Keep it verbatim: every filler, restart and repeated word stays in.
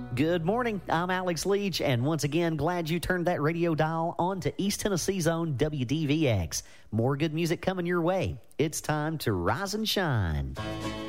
Good morning. I'm Alex Leach, and once again, glad you turned that radio dial on to East Tennessee's own W D V X. More good music coming your way. It's time to rise and shine.